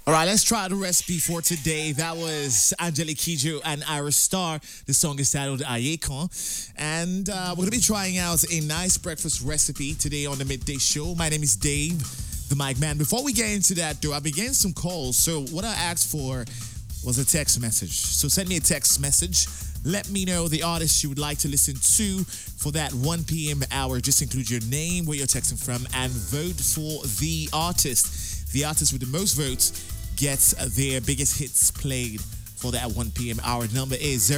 All right, let's try the recipe for today. That was Angelique Kidjo and Iris Star. The song is titled Ayekon. And we're going to be trying out a nice breakfast recipe today on the Midday Show. My name is Dave, the mic man. Before we get into that, though, I've been getting some calls. So what I asked for was a text message. So send me a text message. Let me know the artist you would like to listen to for that 1 p.m. hour. Just include your name, where you're texting from, and vote for the artist. The artist with the most votes gets their biggest hits played for that 1 p.m. hour. The number is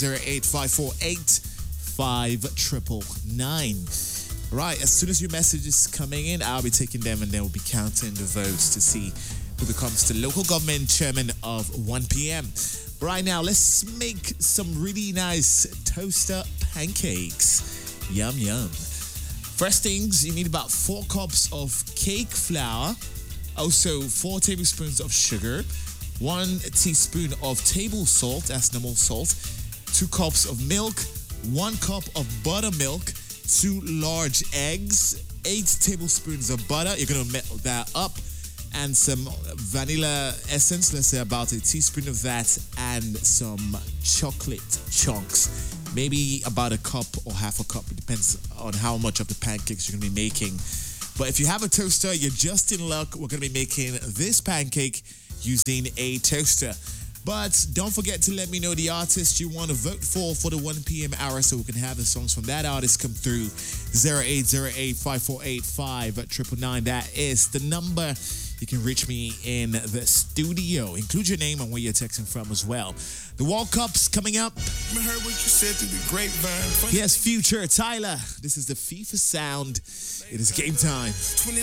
0808-548-5999. Right, as soon as your message is coming in, I'll be taking them and then we'll be counting the votes to see who becomes the local government chairman of 1 p.m. Right now, let's make some really nice toaster pancakes. Yum, yum. First things, you need about 4 cups of cake flour, also 4 tablespoons of sugar, 1 teaspoon of table salt, that's normal salt, 2 cups of milk, 1 cup of buttermilk, 2 large eggs, 8 tablespoons of butter. You're going to melt that up. And some vanilla essence, let's say about a teaspoon of that, and some chocolate chunks. Maybe about a cup or half a cup. It depends on how much of the pancakes you're going to be making. But if you have a toaster, you're just in luck. We're going to be making this pancake using a toaster. But don't forget to let me know the artist you want to vote for the 1 p.m. hour so we can have the songs from that artist come through. 0808-548-5999. That is the number. You can reach me in the studio. Include your name and where you're texting from as well. The World Cup's coming up. I heard what you said through the grapevine. Yes, Future, Tyler. This is the FIFA sound. It is game time. 26